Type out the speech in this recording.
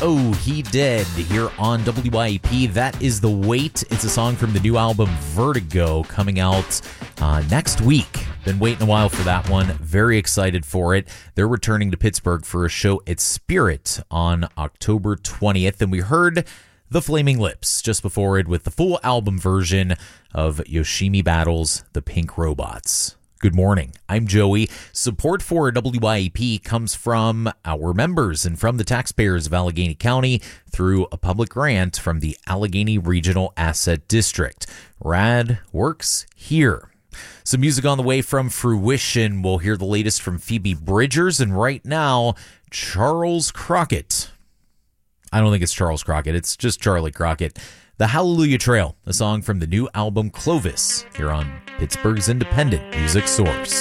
Oh, He Did here on WIP. That is The Wait. It's a song from the new album Vertigo coming out next week. Been waiting a while for that one. Very excited for it. They're returning to Pittsburgh for a show at Spirit on October 20th. And we heard The Flaming Lips just before it with the full album version of Yoshimi Battle's The Pink Robots. Good morning. I'm Joey. Support for WIP comes from our members and from the taxpayers of Allegheny County through a public grant from the Allegheny Regional Asset District. RAD works here. Some music on the way from Fruition. We'll hear the latest from Phoebe Bridgers, and right now, Charles Crockett. I don't think it's Charles Crockett. It's just Charlie Crockett. The Hallelujah Trail, a song from the new album Clovis, here on Pittsburgh's independent music source.